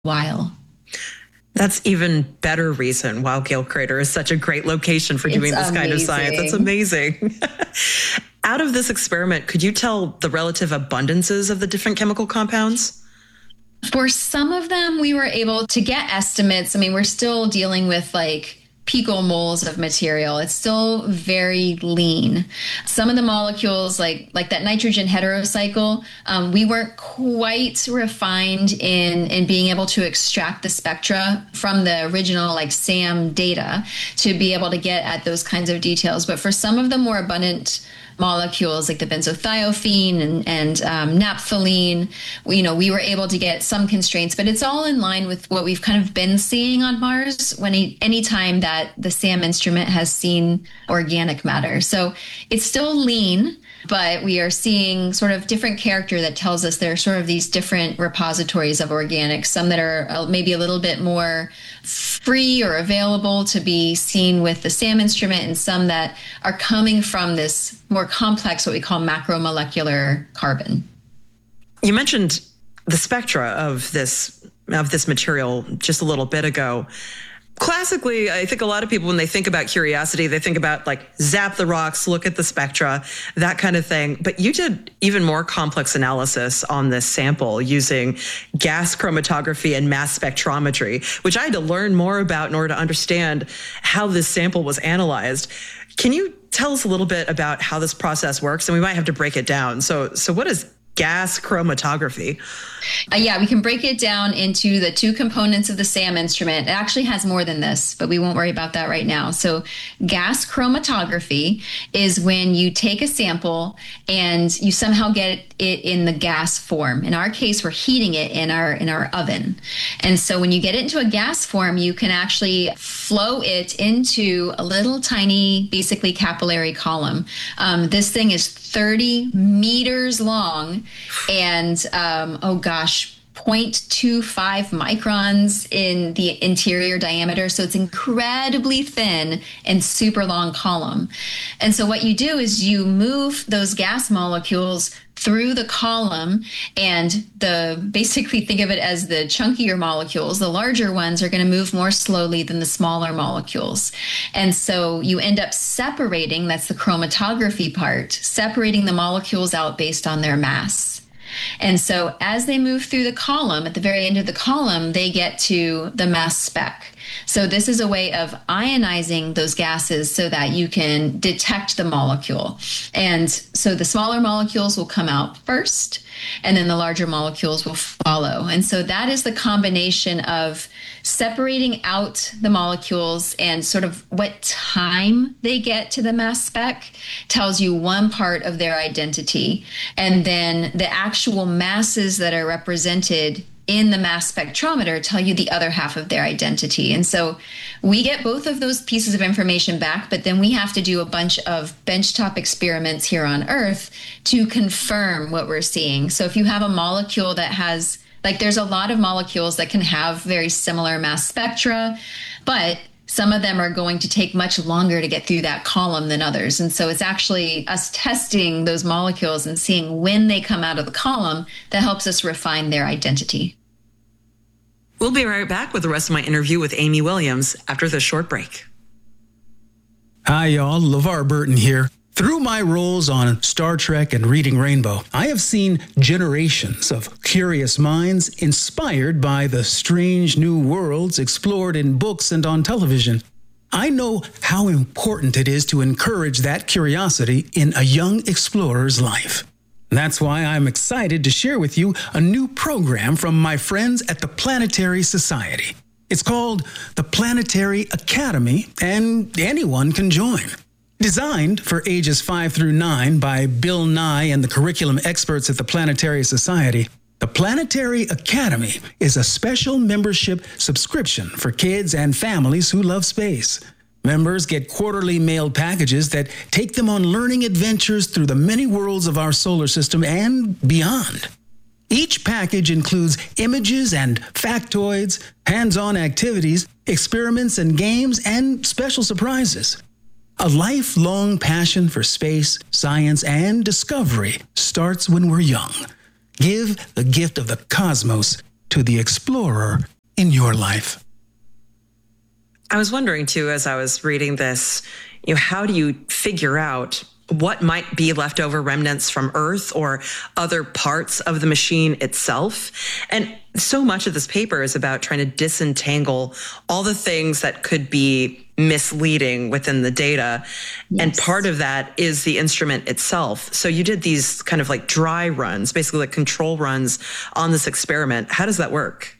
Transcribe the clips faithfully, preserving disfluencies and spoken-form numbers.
while. That's even better reason Wild Gale Crater is such a great location for doing It's this kind of amazing. science. That's amazing. Out of this experiment, could you tell the relative abundances of the different chemical compounds? For some of them, we were able to get estimates. I mean, we're still dealing with like picomoles of material. It's still very lean. Some of the molecules, like like that nitrogen heterocycle, um, we weren't quite refined in in being able to extract the spectra from the original like SAM data to be able to get at those kinds of details. But for some of the more abundant molecules like the benzothiophene and, and um, naphthalene, we, you know, we were able to get some constraints, but it's all in line with what we've kind of been seeing on Mars when he, any time that the SAM instrument has seen organic matter. So it's still lean, but we are seeing sort of different character that tells us there are sort of these different repositories of organics, some that are maybe a little bit more free or available to be seen with the SAM instrument, and some that are coming from this more complex, what we call macromolecular carbon. You mentioned the spectra of this of this material just a little bit ago. Classically, I think a lot of people, when they think about curiosity, they think about like zap the rocks, look at the spectra, that kind of thing. But you did even more complex analysis on this sample using gas chromatography and mass spectrometry, which I had to learn more about in order to understand how this sample was analyzed. Can you tell us a little bit about how this process works? And we might have to break it down. So, so what is gas chromatography? Uh, yeah, we can break it down into the two components of the SAM instrument. It actually has more than this, but we won't worry about that right now. So gas chromatography is when you take a sample and you somehow get it in the gas form. In our case, we're heating it in our in our oven. And so when you get it into a gas form, you can actually flow it into a little tiny, basically capillary column. Um, this thing is thirty meters long and, um, oh gosh, zero point two five microns in the interior diameter. So it's incredibly thin and super long column. And so what you do is you move those gas molecules through the column, and the basically think of it as the chunkier molecules. The larger ones are going to move more slowly than the smaller molecules. And so you end up separating, that's the chromatography part, separating the molecules out based on their mass. And so as they move through the column, at the very end of the column, they get to the mass spec. So this is a way of ionizing those gases so that you can detect the molecule. And so the smaller molecules will come out first, and then the larger molecules will follow. And so that is the combination of separating out the molecules, and sort of what time they get to the mass spec tells you one part of their identity. And then the actual masses that are represented in the mass spectrometer tell you the other half of their identity. And so we get both of those pieces of information back, but then we have to do a bunch of benchtop experiments here on Earth to confirm what we're seeing. So if you have a molecule that has, like there's a lot of molecules that can have very similar mass spectra, but some of them are going to take much longer to get through that column than others. And so it's actually us testing those molecules and seeing when they come out of the column that helps us refine their identity. We'll be right back with the rest of my interview with Amy Williams after this short break. Hi, y'all. LeVar Burton here. Through my roles on Star Trek and Reading Rainbow, I have seen generations of curious minds inspired by the strange new worlds explored in books and on television. I know how important it is to encourage that curiosity in a young explorer's life. That's why I'm excited to share with you a new program from my friends at the Planetary Society. It's called the Planetary Academy, and anyone can join. Designed for ages five through nine by Bill Nye and the curriculum experts at the Planetary Society, the Planetary Academy is a special membership subscription for kids and families who love space. Members get quarterly mailed packages that take them on learning adventures through the many worlds of our solar system and beyond. Each package includes images and factoids, hands-on activities, experiments and games, and special surprises. A lifelong passion for space, science, and discovery starts when we're young. Give the gift of the cosmos to the explorer in your life. I was wondering too, as I was reading this, you know, how do you figure out what might be leftover remnants from Earth or other parts of the machine itself? And so much of this paper is about trying to disentangle all the things that could be misleading within the data. Yes. And part of that is the instrument itself. So you did these kind of like dry runs, basically like control runs on this experiment. How does that work?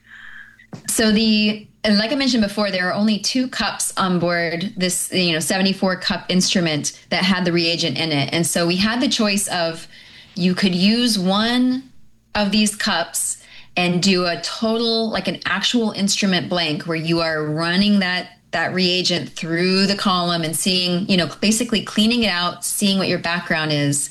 So the, and like I mentioned before, there are only two cups on board this, you know, seventy-four cup instrument that had the reagent in it. And so we had the choice of, you could use one of these cups and do a total, like an actual instrument blank where you are running that that reagent through the column and seeing, you know, basically cleaning it out, seeing what your background is,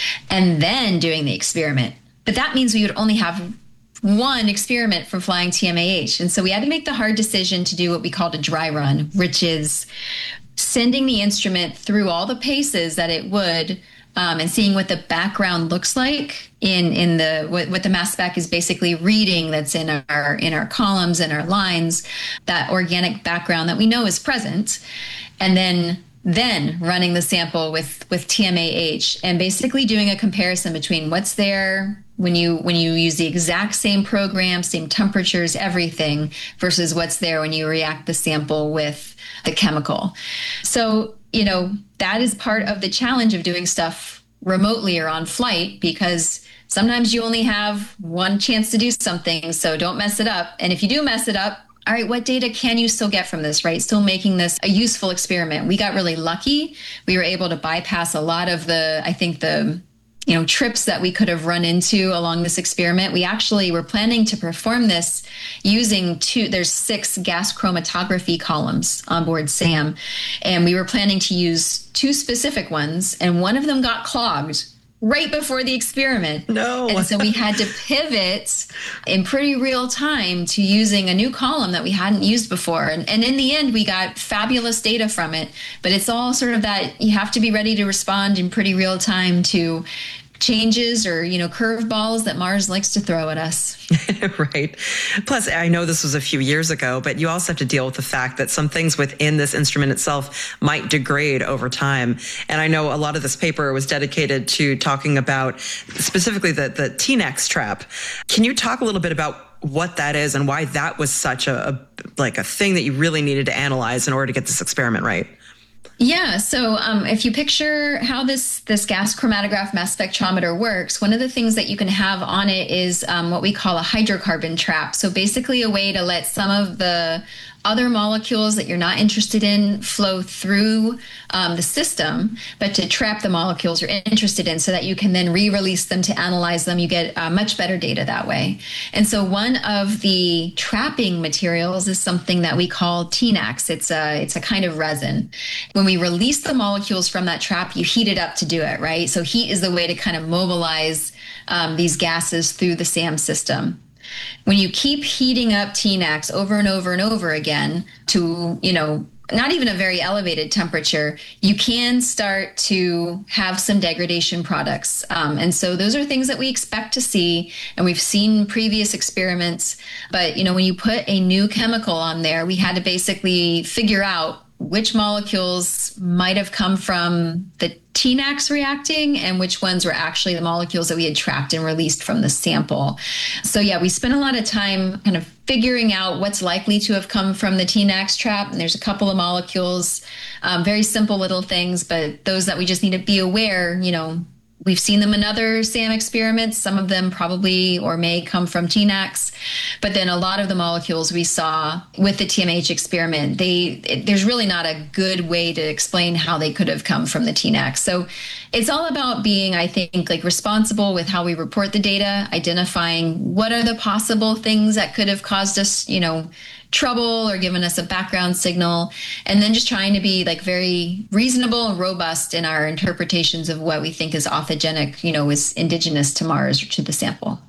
and then doing the experiment. But that means we would only have one experiment from flying T M A H. And so we had to make the hard decision to do what we called a dry run, which is sending the instrument through all the paces that it would um, and seeing what the background looks like in in the what, what the mass spec is basically reading that's in our in our columns and our lines, that organic background that we know is present, and then then running the sample with with T M A H and basically doing a comparison between what's there when you when you use the exact same program, same temperatures, everything, versus what's there when you react the sample with the chemical. So, you know, that is part of the challenge of doing stuff remotely or on flight, because sometimes you only have one chance to do something, so don't mess it up. And if you do mess it up, all right, what data can you still get from this, right? Still making this a useful experiment. We got really lucky. We were able to bypass a lot of the, I think the, you know, trips that we could have run into along this experiment. We actually were planning to perform this using two, there's six gas chromatography columns on board SAM. And we were planning to use two specific ones, and one of them got clogged right before the experiment. No. And so we had to pivot in pretty real time to using a new column that we hadn't used before. And, and in the end, we got fabulous data from it. But it's all sort of that you have to be ready to respond in pretty real time to changes or, you know, curveballs that Mars likes to throw at us. Right. Plus, I know this was a few years ago, but you also have to deal with the fact that some things within this instrument itself might degrade over time. And I know a lot of this paper was dedicated to talking about specifically the, the T NEX trap. Can you talk a little bit about what that is and why that was such a, a like a thing that you really needed to analyze in order to get this experiment right? Yeah. So um, if you picture how this this gas chromatograph mass spectrometer works, one of the things that you can have on it is um, what we call a hydrocarbon trap. So basically a way to let some of the other molecules that you're not interested in flow through um, the system, but to trap the molecules you're interested in so that you can then re-release them to analyze them. You get uh, much better data that way. And so one of the trapping materials is something that we call T NEX. It's a, it's a kind of resin. When we release the molecules from that trap, you heat it up to do it, right? So heat is the way to kind of mobilize um, these gases through the SAM system. When you keep heating up T NEX over and over and over again to, you know, not even a very elevated temperature, you can start to have some degradation products. Um, and so those are things that we expect to see, and we've seen previous experiments. But, you know, when you put a new chemical on there, we had to basically figure out which molecules might have come from the T NEX reacting and which ones were actually the molecules that we had trapped and released from the sample. So yeah, we spent a lot of time kind of figuring out what's likely to have come from the T NEX trap. And there's a couple of molecules, um, very simple little things, but those that we just need to be aware, you know, we've seen them in other SAM experiments. Some of them probably or may come from T NEX, but then a lot of the molecules we saw with the T M A H experiment, they it, there's really not a good way to explain how they could have come from the T NEX. So it's all about being, I think, like responsible with how we report the data, identifying what are the possible things that could have caused us, you know, trouble or given us a background signal, and then just trying to be like very reasonable and robust in our interpretations of what we think is authogenic, you know, is indigenous to Mars or to the sample.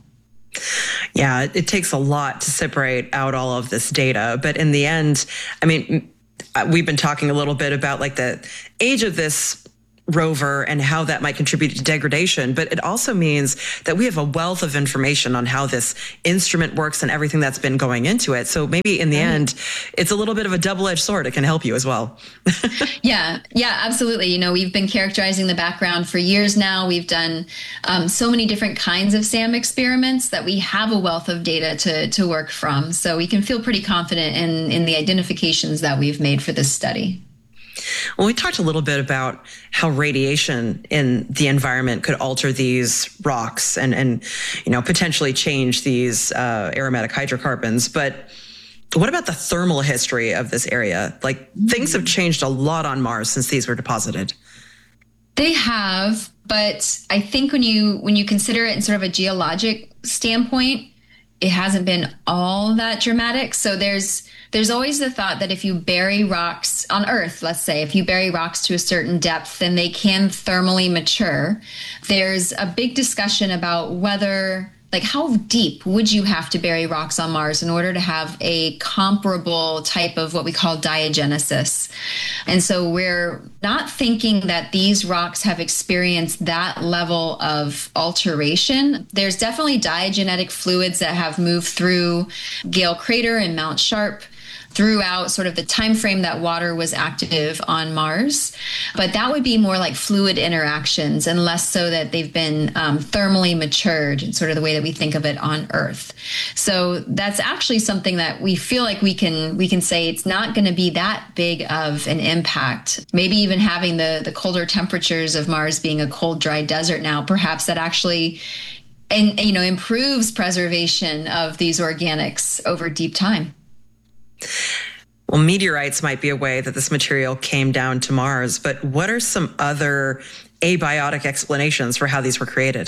Yeah, it takes a lot to separate out all of this data. But in the end, I mean, we've been talking a little bit about like the age of this rover and how that might contribute to degradation, but it also means that we have a wealth of information on how this instrument works and everything that's been going into it. So maybe in the right. end, it's a little bit of a double-edged sword. It can help you as well. yeah, yeah, absolutely. You know, we've been characterizing the background for years now. We've done um, so many different kinds of SAM experiments that we have a wealth of data to, to work from. So we can feel pretty confident in, in the identifications that we've made for this study. Well, we talked a little bit about how radiation in the environment could alter these rocks and, and you know, potentially change these uh, aromatic hydrocarbons. But what about the thermal history of this area? Like, things have changed a lot on Mars since these were deposited. They have, but I think when you when you consider it in sort of a geologic standpoint, it hasn't been all that dramatic. So there's there's always the thought that if you bury rocks on Earth, let's say, if you bury rocks to a certain depth, then they can thermally mature. There's a big discussion about whether, like, how deep would you have to bury rocks on Mars in order to have a comparable type of what we call diagenesis? And so we're not thinking that these rocks have experienced that level of alteration. There's definitely diagenetic fluids that have moved through Gale Crater and Mount Sharp throughout sort of the time frame that water was active on Mars. But that would be more like fluid interactions and less so that they've been um, thermally matured in sort of the way that we think of it on Earth. So that's actually something that we feel like we can we can say it's not going to be that big of an impact. Maybe even having the, the colder temperatures of Mars being a cold, dry desert now, perhaps that actually and you know improves preservation of these organics over deep time. Well, meteorites might be a way that this material came down to Mars, but what are some other abiotic explanations for how these were created?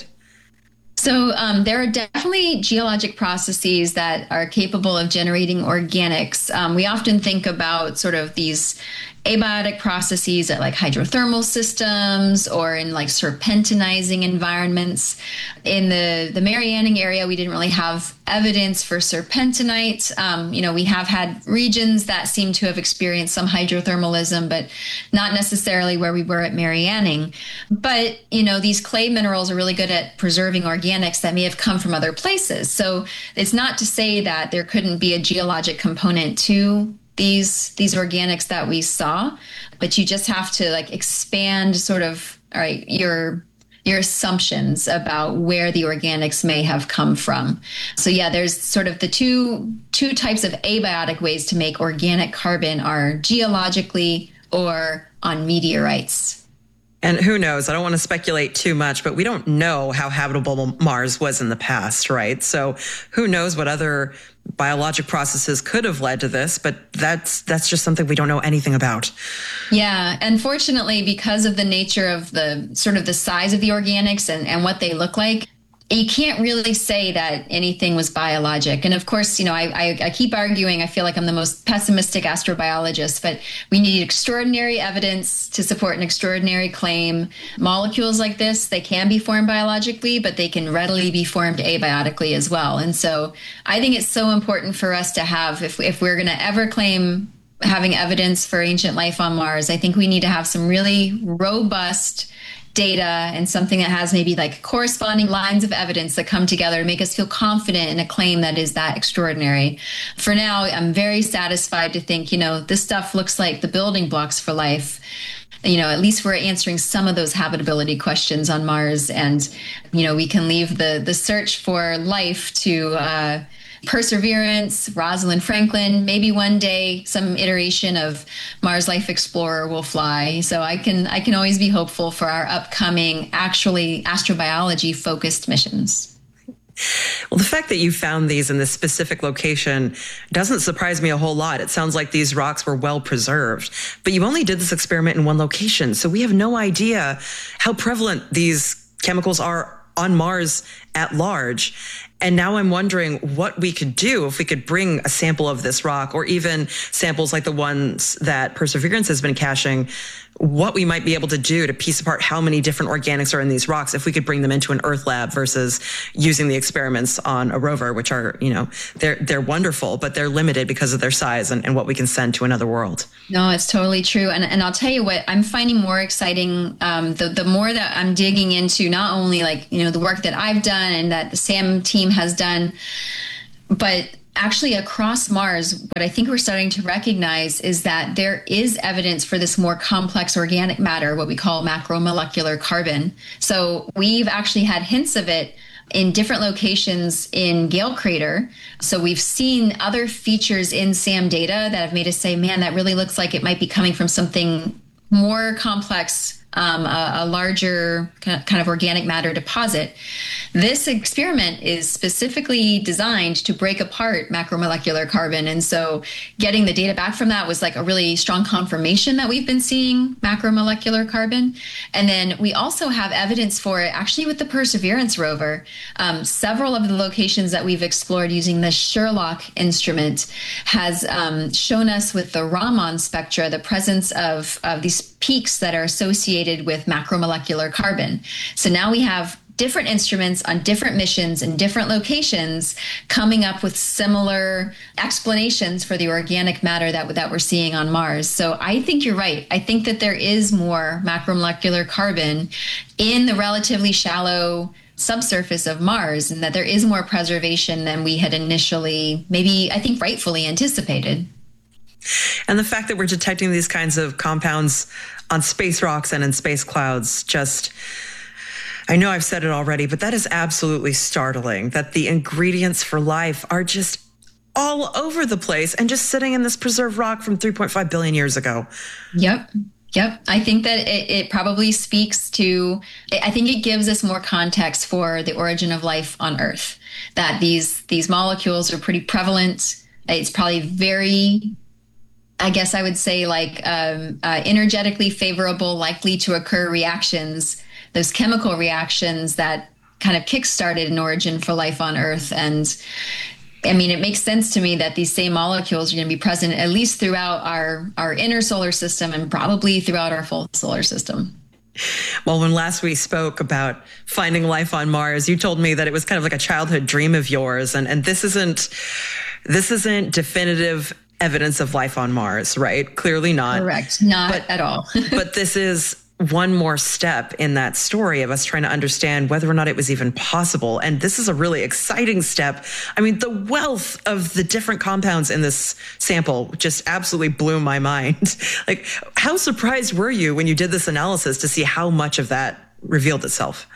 So um, there are definitely geologic processes that are capable of generating organics. Um, we often think about sort of these abiotic processes at like hydrothermal systems or in like serpentinizing environments. In the, the Marianing area, we didn't really have evidence for serpentinite. Um, you know, we have had regions that seem to have experienced some hydrothermalism, but not necessarily where we were at Marianing. But, you know, these clay minerals are really good at preserving organics that may have come from other places. So it's not to say that there couldn't be a geologic component to these these organics that we saw, but you just have to like expand sort of all right your your assumptions about where the organics may have come from. So yeah, there's sort of the two two types of abiotic ways to make organic carbon are geologically or on meteorites. And who knows? I don't want to speculate too much, but we don't know how habitable Mars was in the past, right? So who knows what other biologic processes could have led to this, but that's that's just something we don't know anything about. Yeah, unfortunately, because of the nature of the sort of the size of the organics and, and what they look like, you can't really say that anything was biologic. And of course, you know, I, I, I keep arguing, I feel like I'm the most pessimistic astrobiologist, but we need extraordinary evidence to support an extraordinary claim. Molecules like this, they can be formed biologically, but they can readily be formed abiotically as well. And so I think it's so important for us to have, if, if we're going to ever claim having evidence for ancient life on Mars, I think we need to have some really robust data and something that has maybe like corresponding lines of evidence that come together to make us feel confident in a claim that is that extraordinary. For now, I'm very satisfied to think, you know, this stuff looks like the building blocks for life. You know, at least we're answering some of those habitability questions on Mars, and, you know, we can leave the the search for life to uh, Perseverance, Rosalind Franklin. Maybe one day some iteration of Mars Life Explorer will fly. So I can I can always be hopeful for our upcoming actually astrobiology focused missions. Well, the fact that you found these in this specific location doesn't surprise me a whole lot. It sounds like these rocks were well preserved, but you only did this experiment in one location. So we have no idea how prevalent these chemicals are on Mars at large. And now I'm wondering what we could do if we could bring a sample of this rock, or even samples like the ones that Perseverance has been caching, what we might be able to do to piece apart how many different organics are in these rocks if we could bring them into an Earth lab versus using the experiments on a rover, which are, you know, they're they're wonderful, but they're limited because of their size and, and what we can send to another world. No, it's totally true. And and I'll tell you what, I'm finding more exciting, um, the, the more that I'm digging into not only like, you know, the work that I've done and that the SAM team has done, but actually across Mars, what I think we're starting to recognize is that there is evidence for this more complex organic matter, what we call macromolecular carbon. So we've actually had hints of it in different locations in Gale Crater. So we've seen other features in SAM data that have made us say, man, that really looks like it might be coming from something more complex, um, a, a larger kind of organic matter deposit. This experiment is specifically designed to break apart macromolecular carbon. And so getting the data back from that was like a really strong confirmation that we've been seeing macromolecular carbon. And then we also have evidence for it actually with the Perseverance rover. Um, several of the locations that we've explored using the Sherlock instrument has um, shown us with the Raman spectra the presence of, of these peaks that are associated with macromolecular carbon. So now we have different instruments on different missions in different locations coming up with similar explanations for the organic matter that, that we're seeing on Mars. So I think you're right. I think that there is more macromolecular carbon in the relatively shallow subsurface of Mars, and that there is more preservation than we had initially, maybe I think rightfully anticipated. And the fact that we're detecting these kinds of compounds on space rocks and in space clouds, just, I know I've said it already, but that is absolutely startling that the ingredients for life are just all over the place and just sitting in this preserved rock from three point five billion years ago. Yep. Yep. I think that it, it probably speaks to, I think it gives us more context for the origin of life on Earth, that these, these molecules are pretty prevalent. It's probably very, I guess I would say like um, uh, energetically favorable, likely to occur reactions, those chemical reactions that kind of kickstarted an origin for life on Earth. And I mean, it makes sense to me that these same molecules are going to be present at least throughout our, our inner solar system and probably throughout our full solar system. Well, when last we spoke about finding life on Mars, you told me that it was kind of like a childhood dream of yours. And, and this isn't, this isn't definitive evidence of life on Mars, right? Clearly not. Correct. Not but, at all. But this is one more step in that story of us trying to understand whether or not it was even possible. And this is a really exciting step. I mean, the wealth of the different compounds in this sample just absolutely blew my mind. Like, how surprised were you when you did this analysis to see how much of that revealed itself?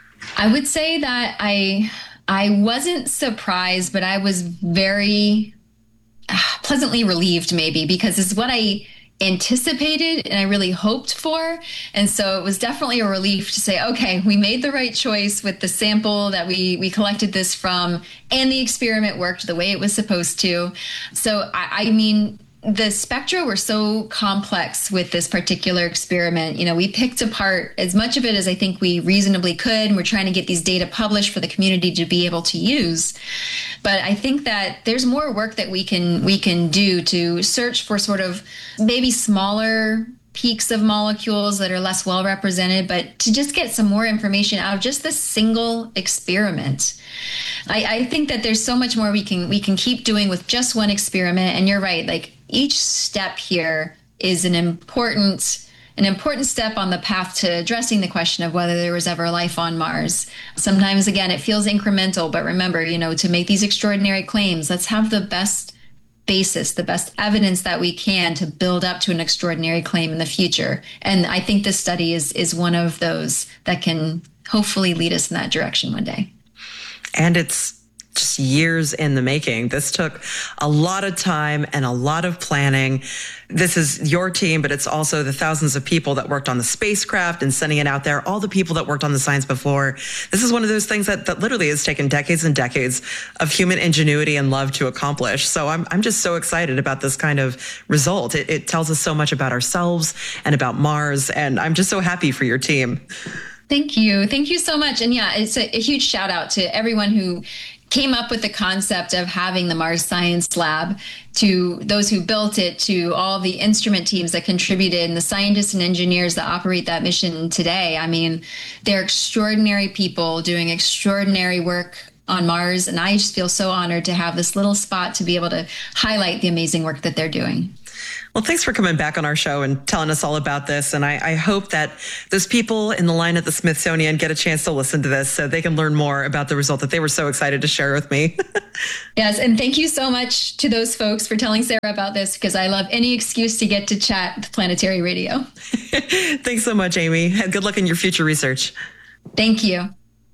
I would say that I, I wasn't surprised, but I was very pleasantly relieved, maybe, because it's what I anticipated and I really hoped for. And so it was definitely a relief to say, okay, we made the right choice with the sample that we we collected this from, and the experiment worked the way it was supposed to. So I, I mean, the spectra were so complex with this particular experiment. You know, we picked apart as much of it as I think we reasonably could, and we're trying to get these data published for the community to be able to use. But I think that there's more work that we can we can do to search for sort of maybe smaller peaks of molecules that are less well represented, but to just get some more information out of just this single experiment. I, I think that there's so much more we can we can keep doing with just one experiment. And you're right, like each step here is an important an important step on the path to addressing the question of whether there was ever life on Mars. Sometimes, again, it feels incremental, but remember, you know, to make these extraordinary claims, let's have the best basis, the best evidence that we can to build up to an extraordinary claim in the future. And I think this study is is one of those that can hopefully lead us in that direction one day. And it's just years in the making. This took a lot of time and a lot of planning. This is your team, but it's also the thousands of people that worked on the spacecraft and sending it out there, all the people that worked on the science before. This is one of those things that, that literally has taken decades and decades of human ingenuity and love to accomplish. So I'm I'm just so excited about this kind of result. It, it tells us so much about ourselves and about Mars, and I'm just so happy for your team. Thank you. Thank you so much. And yeah, it's a, a huge shout out to everyone who came up with the concept of having the Mars Science Lab, to those who built it, to all the instrument teams that contributed, and the scientists and engineers that operate that mission today. I mean, they're extraordinary people doing extraordinary work on Mars, and I just feel so honored to have this little spot to be able to highlight the amazing work that they're doing. Well, thanks for coming back on our show and telling us all about this. And I, I hope that those people in the line at the Smithsonian get a chance to listen to this so they can learn more about the result that they were so excited to share with me. Yes. And thank you so much to those folks for telling Sarah about this, because I love any excuse to get to chat with Planetary Radio. Thanks so much, Amy. Good luck in your future research. Thank you.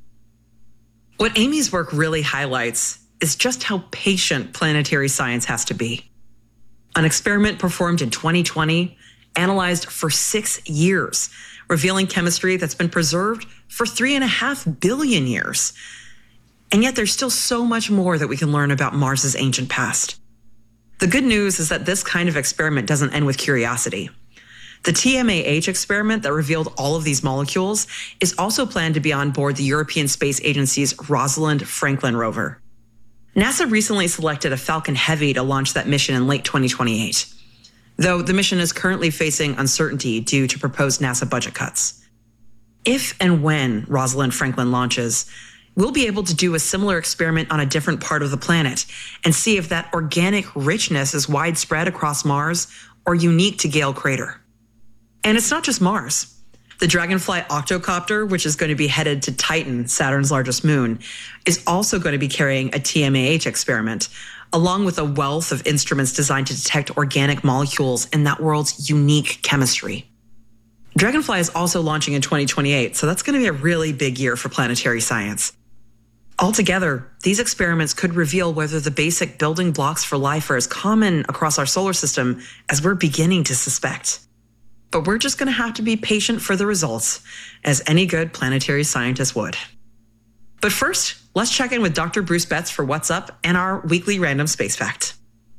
What Amy's work really highlights is just how patient planetary science has to be. An experiment performed in twenty twenty analyzed for six years, revealing chemistry that's been preserved for three and a half billion years. And yet there's still so much more that we can learn about Mars's ancient past. The good news is that this kind of experiment doesn't end with curiosity. The T M A H experiment that revealed all of these molecules is also planned to be on board the European Space Agency's Rosalind Franklin rover. NASA recently selected a Falcon Heavy to launch that mission in late twenty twenty-eight, though the mission is currently facing uncertainty due to proposed NASA budget cuts. If and when Rosalind Franklin launches, we'll be able to do a similar experiment on a different part of the planet and see if that organic richness is widespread across Mars or unique to Gale Crater. And it's not just Mars. The Dragonfly octocopter, which is going to be headed to Titan, Saturn's largest moon, is also going to be carrying a T M A H experiment, along with a wealth of instruments designed to detect organic molecules in that world's unique chemistry. Dragonfly is also launching in twenty twenty-eight, so that's going to be a really big year for planetary science. Altogether, these experiments could reveal whether the basic building blocks for life are as common across our solar system as we're beginning to suspect. But we're just going to have to be patient for the results, as any good planetary scientist would. But first, let's check in with Doctor Bruce Betts for What's Up and our weekly random space fact.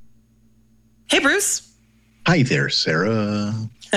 Hey, Bruce. Hi there, Sarah.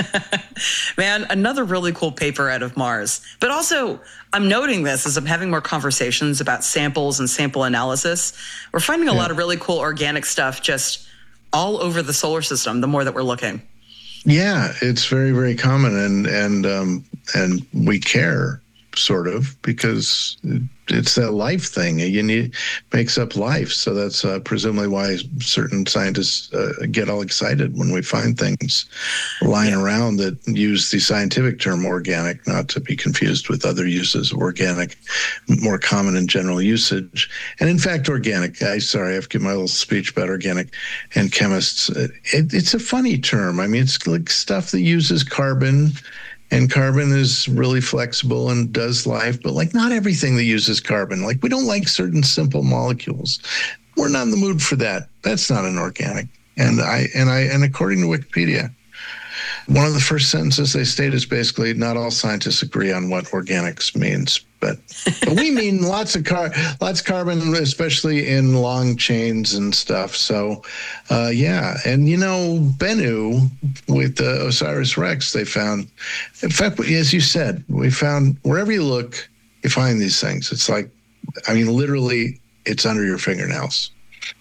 Man, another really cool paper out of Mars. But also, I'm noting this as I'm having more conversations about samples and sample analysis. We're finding a yeah. lot of really cool organic stuff just all over the solar system, the more that we're looking. Yeah, it's very, very common, and and um, and we care, sort of, because it's that life thing. You need makes up life, so that's uh, presumably why certain scientists uh, get all excited when we find things lying yeah. around that use the scientific term organic, not to be confused with other uses of organic, more common in general usage. And in fact, organic. I sorry, I've given my little speech about organic and chemists. It, it's a funny term. I mean, it's like stuff that uses carbon. And carbon is really flexible and does life, but like not everything that uses carbon. Like we don't like certain simple molecules. We're not in the mood for that. That's not an organic. And I and I and according to Wikipedia, one of the first sentences they state is basically not all scientists agree on what organics means, but, but we mean lots of car, lots of carbon, especially in long chains and stuff. So, uh, yeah, and you know, Bennu with uh, OSIRIS-REx, they found, in fact, as you said, we found wherever you look, you find these things. It's like, I mean, literally, it's under your fingernails.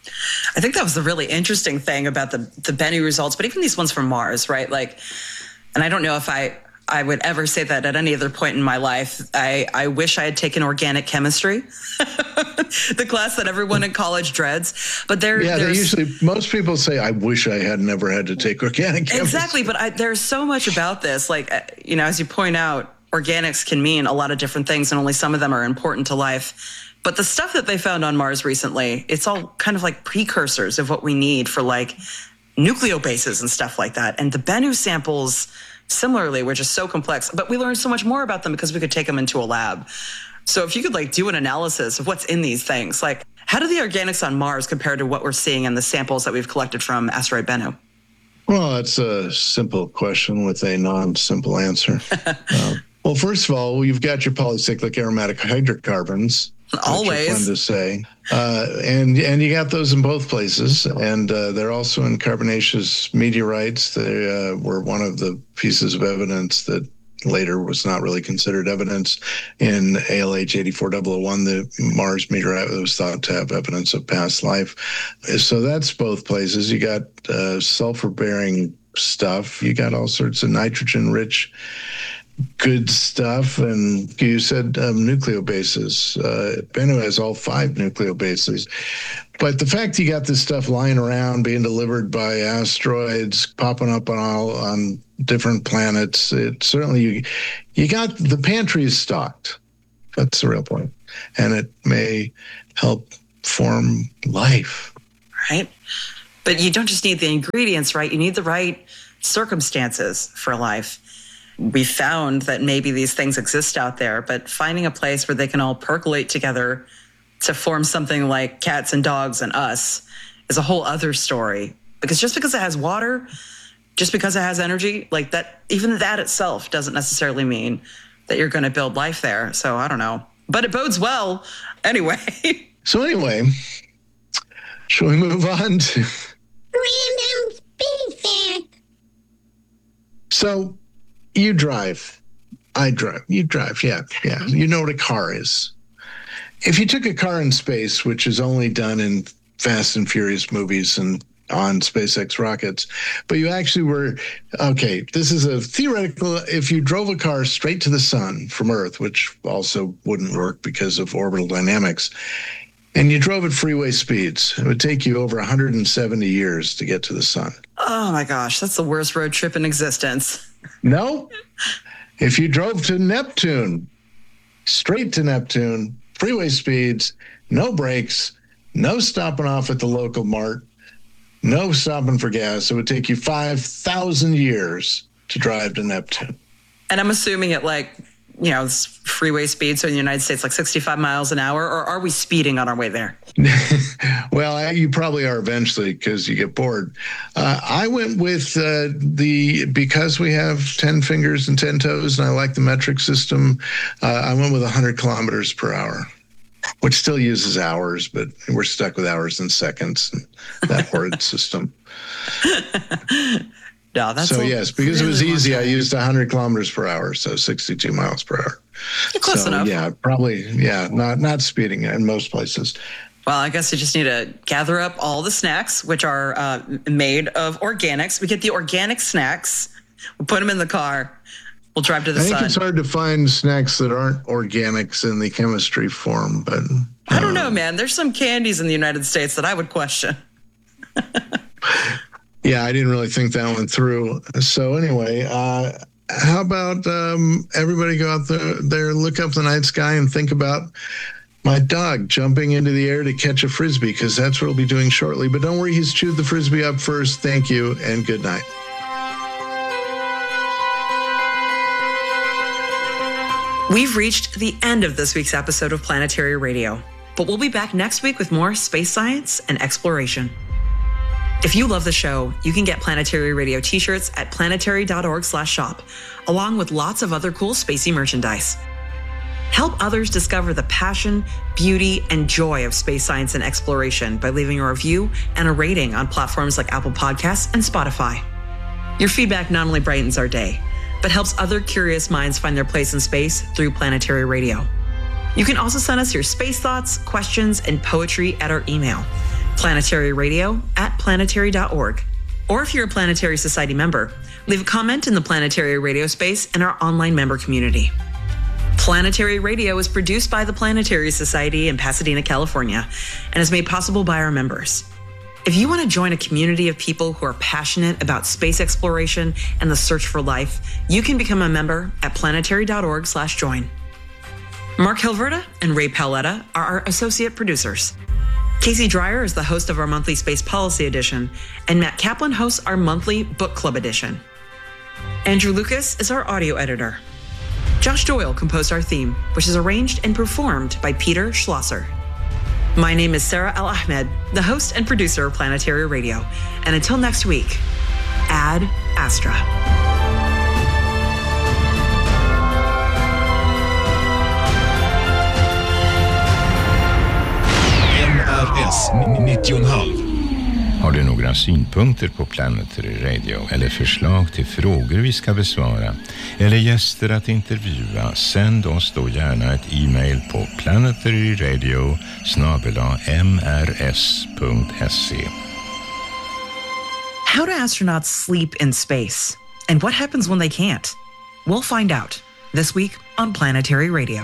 I think that was the really interesting thing about the, the Bennu results, but even these ones from Mars, right? Like, and I don't know if I, I would ever say that at any other point in my life. I, I wish I had taken organic chemistry, the class that everyone in college dreads. But there, yeah, there's, they usually, most people say, I wish I had never had to take organic chemistry. Exactly, but I, there's so much about this. Like, you know, as you point out, organics can mean a lot of different things, and only some of them are important to life. But the stuff that they found on Mars recently, it's all kind of like precursors of what we need for like nucleobases and stuff like that. And the Bennu samples, similarly, were just so complex. But we learned so much more about them because we could take them into a lab. So if you could like do an analysis of what's in these things, like how do the organics on Mars compare to what we're seeing in the samples that we've collected from asteroid Bennu? Well, it's a simple question with a non-simple answer. uh, well, first of all, you've got your polycyclic aromatic hydrocarbons. Always. Fun to say. Uh, and and you got those in both places. And uh, they're also in carbonaceous meteorites. They uh, were one of the pieces of evidence that later was not really considered evidence. In A L H eighty-four double oh one, the Mars meteorite was thought to have evidence of past life. So that's both places. You got uh, sulfur-bearing stuff. You got all sorts of nitrogen-rich good stuff. And you said um, nucleobases. Uh, Bennu has all five nucleobases. But the fact you got this stuff lying around, being delivered by asteroids, popping up on all on different planets, it certainly you you got the pantry is stocked. That's the real point, and it may help form life. Right, but you don't just need the ingredients, right? You need the right circumstances for life. We found that maybe these things exist out there, but finding a place where they can all percolate together to form something like cats and dogs and us is a whole other story. Because just because it has water, just because it has energy, like that, even that itself doesn't necessarily mean that you're going to build life there. So I don't know, but it bodes well anyway. So anyway, shall we move on to Random spin fact? So you drive, I drive, you drive, yeah, yeah. You know what a car is. If you took a car in space, which is only done in Fast and Furious movies and on SpaceX rockets, but you actually were, okay, this is a theoretical, if you drove a car straight to the sun from Earth, which also wouldn't work because of orbital dynamics, and you drove at freeway speeds, it would take you over one hundred seventy years to get to the sun. Oh my gosh, that's the worst road trip in existence. No? If you drove to Neptune, straight to Neptune, freeway speeds, no brakes, no stopping off at the local mart, no stopping for gas, it would take you five thousand years to drive to Neptune. And I'm assuming at like, you know, freeway speed, so in the United States, like sixty-five miles an hour, or are we speeding on our way there? Well, I, you probably are eventually because you get bored. Uh, I went with uh, the, because we have ten fingers and ten toes and I like the metric system, uh, I went with one hundred kilometers per hour, which still uses hours, but we're stuck with hours and seconds and that horrid system. No, that's so yes, because really it was easy, I time. used one hundred kilometers per hour, so sixty-two miles per hour. Close so, enough. Yeah, probably, yeah, not not speeding in most places. Well, I guess you just need to gather up all the snacks, which are uh, made of organics. We get the organic snacks. We'll put them in the car. We'll drive to the I think sun. it's hard to find snacks that aren't organics in the chemistry form, but uh, I don't know, man. There's some candies in the United States that I would question. Yeah, I didn't really think that one through. So anyway, uh, how about um, everybody go out there, there, look up the night sky and think about my dog jumping into the air to catch a Frisbee, because that's what he'll be doing shortly. But don't worry, he's chewed the Frisbee up first. Thank you and good night. We've reached the end of this week's episode of Planetary Radio, but we'll be back next week with more space science and exploration. If you love the show, you can get Planetary Radio t-shirts at planetary.org slash shop, along with lots of other cool spacey merchandise. Help others discover the passion, beauty, and joy of space science and exploration by leaving a review and a rating on platforms like Apple Podcasts and Spotify. Your feedback not only brightens our day, but helps other curious minds find their place in space through Planetary Radio. You can also send us your space thoughts, questions, and poetry at our email, planetaryradio at planetary dot org. Or if you're a Planetary Society member, leave a comment in the Planetary Radio space in our online member community. Planetary Radio is produced by the Planetary Society in Pasadena, California, and is made possible by our members. If you want to join a community of people who are passionate about space exploration and the search for life, you can become a member at planetary.org slash join. Mark Hilverda and Ray Paoletta are our associate producers. Casey Dreyer is the host of our monthly Space Policy Edition, and Matt Kaplan hosts our monthly Book Club Edition. Andrew Lucas is our audio editor. Josh Doyle composed our theme, which is arranged and performed by Peter Schlosser. My name is Sarah Al-Ahmed, the host and producer of Planetary Radio. And until next week, Ad Astra. N R S nittio komma fem Har du några synpunkter på Planetary Radio eller förslag till frågor vi ska besvara eller gäster att intervjua, sänd oss då gärna ett e-mail på planetaryradio snabel-a m r s punkt s e. How do astronauts sleep in space? And what happens when they can't? We'll find out this week on Planetary Radio.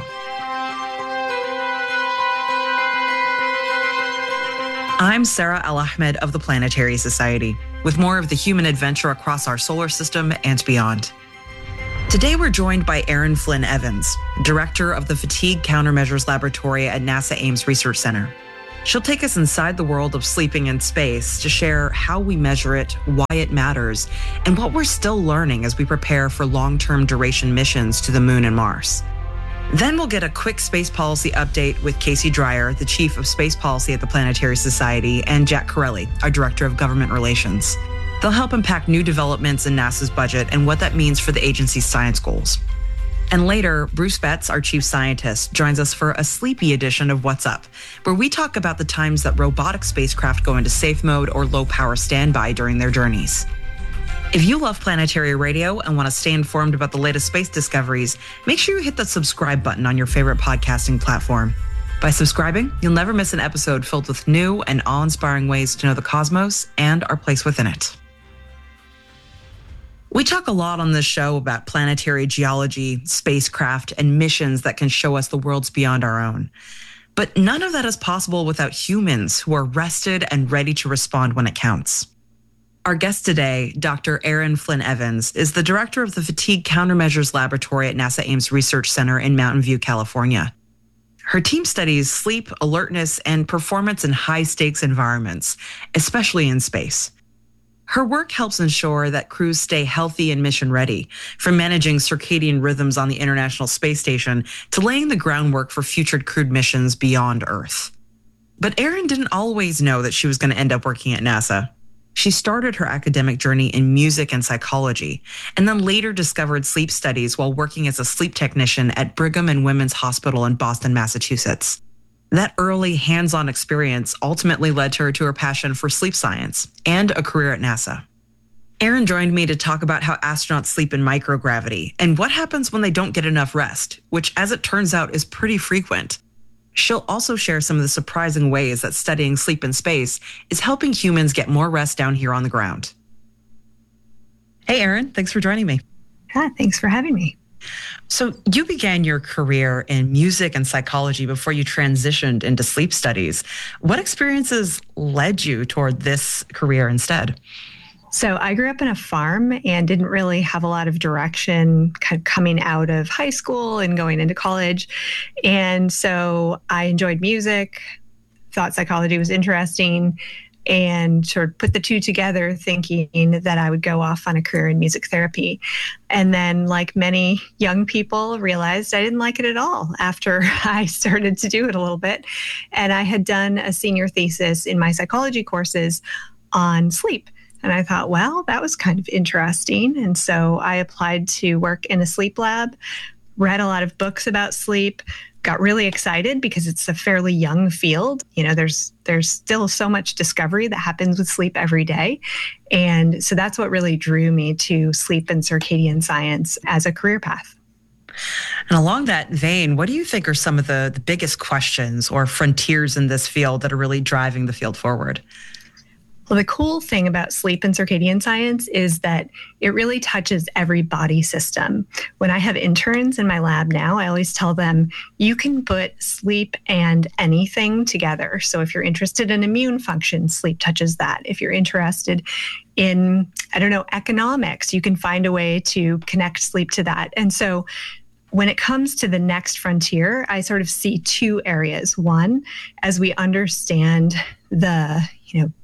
I'm Sarah Al-Ahmed of the Planetary Society, with more of the human adventure across our solar system and beyond. Today, we're joined by Erin Flynn Evans, director of the Fatigue Countermeasures Laboratory at NASA Ames Research Center. She'll take us inside the world of sleeping in space to share how we measure it, why it matters, and what we're still learning as we prepare for long-term duration missions to the Moon and Mars. Then we'll get a quick space policy update with Casey Dreyer, the Chief of Space Policy at the Planetary Society, and Jack Corelli, our Director of Government Relations. They'll help unpack new developments in NASA's budget and what that means for the agency's science goals. And later, Bruce Betts, our Chief Scientist, joins us for a sleepy edition of What's Up, where we talk about the times that robotic spacecraft go into safe mode or low power standby during their journeys. If you love Planetary Radio and want to stay informed about the latest space discoveries, make sure you hit that subscribe button on your favorite podcasting platform. By subscribing, you'll never miss an episode filled with new and awe-inspiring ways to know the cosmos and our place within it. We talk a lot on this show about planetary geology, spacecraft, and missions that can show us the worlds beyond our own. But none of that is possible without humans who are rested and ready to respond when it counts. Our guest today, Doctor Erin Flynn Evans, is the director of the Fatigue Countermeasures Laboratory at NASA Ames Research Center in Mountain View, California. Her team studies sleep, alertness, and performance in high-stakes environments, especially in space. Her work helps ensure that crews stay healthy and mission-ready, from managing circadian rhythms on the International Space Station to laying the groundwork for future crewed missions beyond Earth. But Erin didn't always know that she was going to end up working at NASA. She started her academic journey in music and psychology, and then later discovered sleep studies while working as a sleep technician at Brigham and Women's Hospital in Boston, Massachusetts. That early hands-on experience ultimately led her to her passion for sleep science and a career at NASA. Erin joined me to talk about how astronauts sleep in microgravity and what happens when they don't get enough rest, which, as it turns out, is pretty frequent. She'll also share some of the surprising ways that studying sleep in space is helping humans get more rest down here on the ground. Hey, Erin, thanks for joining me. Hi, thanks for having me. So you began your career in music and psychology before you transitioned into sleep studies. What experiences led you toward this career instead? So I grew up in a farm and didn't really have a lot of direction kind of coming out of high school and going into college. And so I enjoyed music, thought psychology was interesting, and sort of put the two together thinking that I would go off on a career in music therapy. And then, like many young people, realized I didn't like it at all after I started to do it a little bit. And I had done a senior thesis in my psychology courses on sleep. And I thought, well, that was kind of interesting. And so I applied to work in a sleep lab, read a lot of books about sleep, got really excited because it's a fairly young field. You know, there's there's still so much discovery that happens with sleep every day. And so that's what really drew me to sleep and circadian science as a career path. And along that vein, what do you think are some of the, the biggest questions or frontiers in this field that are really driving the field forward? Well, the cool thing about sleep and circadian science is that it really touches every body system. When I have interns in my lab now, I always tell them, you can put sleep and anything together. So if you're interested in immune function, sleep touches that. If you're interested in, I don't know, economics, you can find a way to connect sleep to that. And so when it comes to the next frontier, I sort of see two areas. One, as we understand the, you know,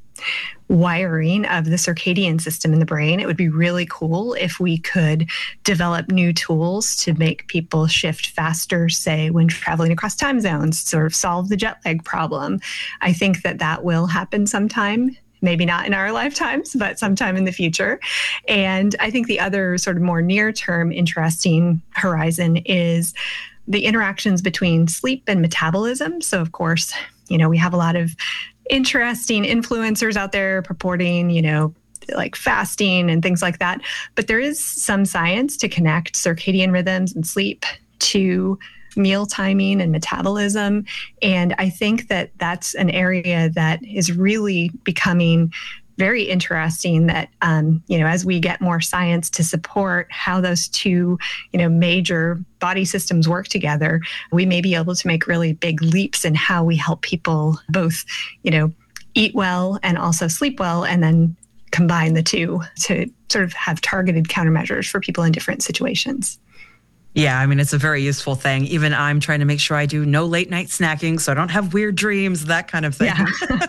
wiring of the circadian system in the brain, it would be really cool if we could develop new tools to make people shift faster, say, when traveling across time zones, sort of solve the jet lag problem. I think that that will happen sometime. Maybe not in our lifetimes, but sometime in the future. And I think the other sort of more near-term interesting horizon is the interactions between sleep and metabolism. So, of course, you know, we have a lot of interesting influencers out there purporting, you know, like fasting and things like that. But there is some science to connect circadian rhythms and sleep to meal timing and metabolism. And I think that that's an area that is really becoming very interesting, that, um, you know, as we get more science to support how those two, you know, major body systems work together, we may be able to make really big leaps in how we help people both, you know, eat well and also sleep well, and then combine the two to sort of have targeted countermeasures for people in different situations. Yeah, I mean, it's a very useful thing. Even I'm trying to make sure I do no late night snacking so I don't have weird dreams, that kind of thing. Yeah.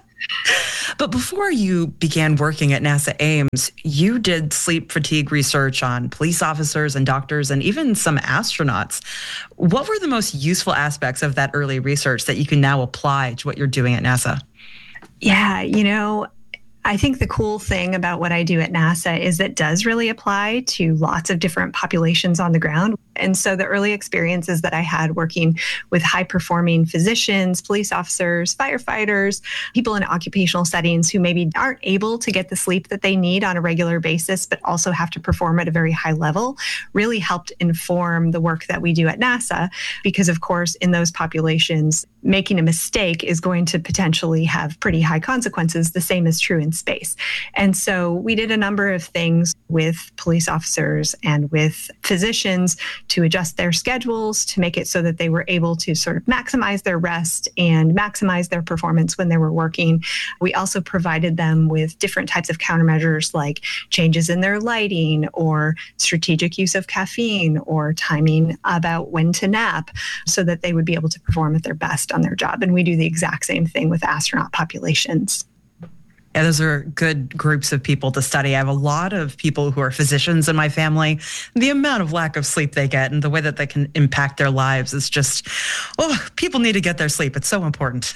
But before you began working at NASA Ames, you did sleep fatigue research on police officers and doctors and even some astronauts. What were the most useful aspects of that early research that you can now apply to what you're doing at NASA? Yeah, you know, I think the cool thing about what I do at NASA is it does really apply to lots of different populations on the ground. And so the early experiences that I had working with high-performing physicians, police officers, firefighters, people in occupational settings who maybe aren't able to get the sleep that they need on a regular basis, but also have to perform at a very high level, really helped inform the work that we do at NASA. Because, of course, in those populations, making a mistake is going to potentially have pretty high consequences. The same is true in space. And so we did a number of things with police officers and with physicians to adjust their schedules to make it so that they were able to sort of maximize their rest and maximize their performance when they were working. We also provided them with different types of countermeasures like changes in their lighting or strategic use of caffeine or timing about when to nap so that they would be able to perform at their best on their job. And we do the exact same thing with astronaut populations. Yeah, those are good groups of people to study. I have a lot of people who are physicians in my family. The amount of lack of sleep they get and the way that they can impact their lives is just, oh, people need to get their sleep. It's so important.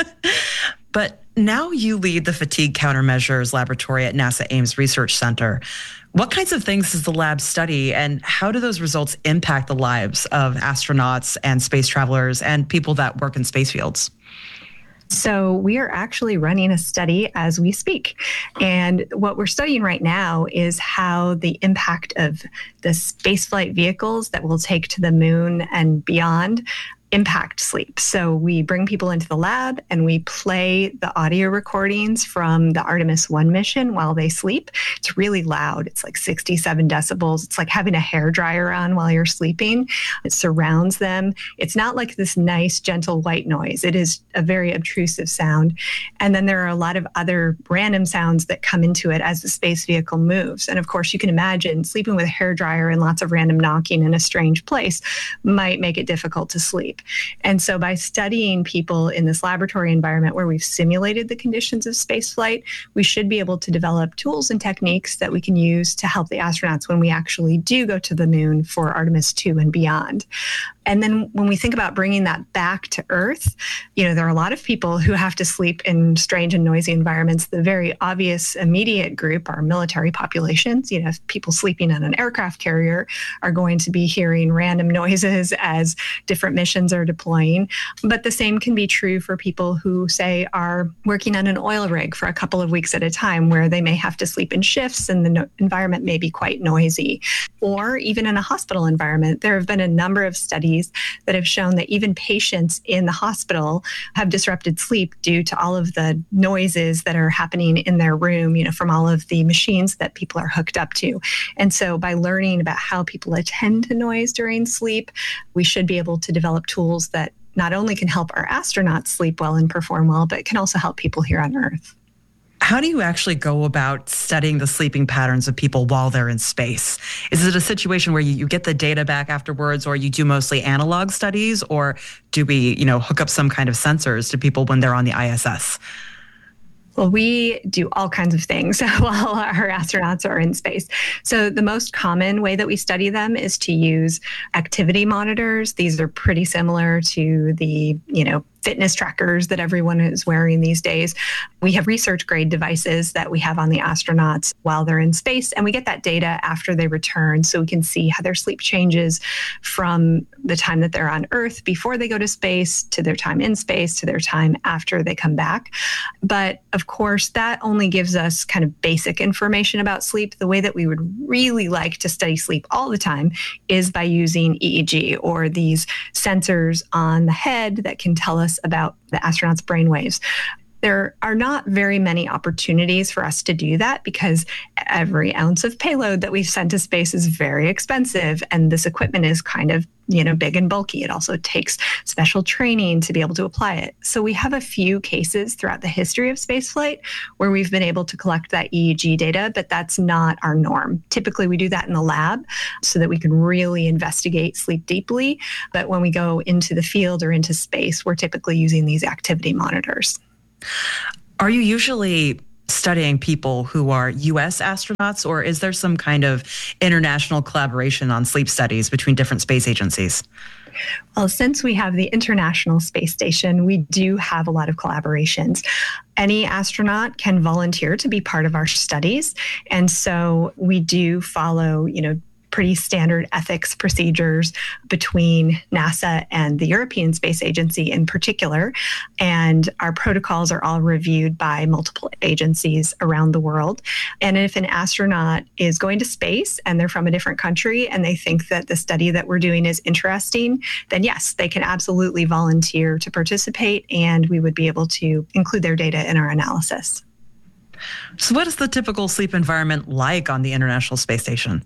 But now you lead the Fatigue Countermeasures Laboratory at NASA Ames Research Center. What kinds of things does the lab study, and how do those results impact the lives of astronauts and space travelers and people that work in space fields? So we are actually running a study as we speak. And what we're studying right now is how the impact of the spaceflight vehicles that we'll take to the moon and beyond impact sleep. So we bring people into the lab and we play the audio recordings from the Artemis one mission while they sleep. It's really loud. It's like sixty-seven decibels. It's like having a hairdryer on while you're sleeping. It surrounds them. It's not like this nice, gentle white noise. It is a very obtrusive sound. And then there are a lot of other random sounds that come into it as the space vehicle moves. And of course, you can imagine sleeping with a hairdryer and lots of random knocking in a strange place might make it difficult to sleep. And so by studying people in this laboratory environment where we've simulated the conditions of spaceflight, we should be able to develop tools and techniques that we can use to help the astronauts when we actually do go to the moon for Artemis two and beyond. And then when we think about bringing that back to Earth, you know, there are a lot of people who have to sleep in strange and noisy environments. The very obvious immediate group are military populations. You know, people sleeping on an aircraft carrier are going to be hearing random noises as different missions are deploying. But the same can be true for people who, say, are working on an oil rig for a couple of weeks at a time, where they may have to sleep in shifts and the no- environment may be quite noisy. Or even in a hospital environment, there have been a number of studies that have shown that even patients in the hospital have disrupted sleep due to all of the noises that are happening in their room, you know, from all of the machines that people are hooked up to. And so by learning about how people attend to noise during sleep, we should be able to develop tools that not only can help our astronauts sleep well and perform well, but can also help people here on Earth. How do you actually go about studying the sleeping patterns of people while they're in space? Is it a situation where you, you get the data back afterwards, or you do mostly analog studies, or do we, you know, hook up some kind of sensors to people when they're on the I S S? Well, we do all kinds of things while our astronauts are in space. So the most common way that we study them is to use activity monitors. These are pretty similar to the, you know, fitness trackers that everyone is wearing these days. We have research grade devices that we have on the astronauts while they're in space, and we get that data after they return so we can see how their sleep changes from the time that they're on Earth before they go to space to their time in space to their time after they come back. But of course, that only gives us kind of basic information about sleep. The way that we would really like to study sleep all the time is by using E E G, or these sensors on the head that can tell us about the astronauts' brainwaves. There are not very many opportunities for us to do that because every ounce of payload that we've sent to space is very expensive, and this equipment is kind of, you know, big and bulky. It also takes special training to be able to apply it. So we have a few cases throughout the history of spaceflight where we've been able to collect that E E G data, but that's not our norm. Typically, we do that in the lab so that we can really investigate sleep deeply. But when we go into the field or into space, we're typically using these activity monitors. Are you usually studying people who are U S astronauts, or is there some kind of international collaboration on sleep studies between different space agencies? Well, since we have the International Space Station, we do have a lot of collaborations. Any astronaut can volunteer to be part of our studies. And so we do follow, you know, pretty standard ethics procedures between NASA and the European Space Agency in particular. And our protocols are all reviewed by multiple agencies around the world. And if an astronaut is going to space and they're from a different country and they think that the study that we're doing is interesting, then yes, they can absolutely volunteer to participate, and we would be able to include their data in our analysis. So what is the typical sleep environment like on the International Space Station?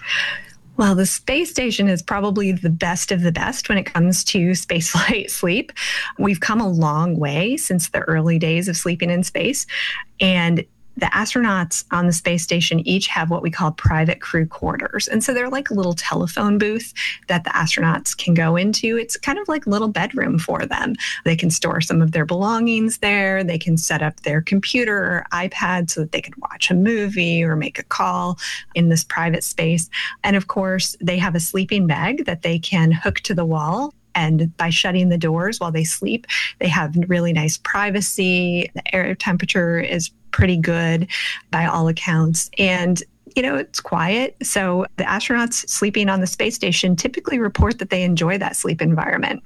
Well, the space station is probably the best of the best when it comes to spaceflight sleep. We've come a long way since the early days of sleeping in space, and the astronauts on the space station each have what we call private crew quarters. And so they're like a little telephone booth that the astronauts can go into. It's kind of like a little bedroom for them. They can store some of their belongings there. They can set up their computer or iPad so that they could watch a movie or make a call in this private space. And of course, they have a sleeping bag that they can hook to the wall. And by shutting the doors while they sleep, they have really nice privacy. The air temperature is pretty good by all accounts. And, you know, it's quiet. So the astronauts sleeping on the space station typically report that they enjoy that sleep environment.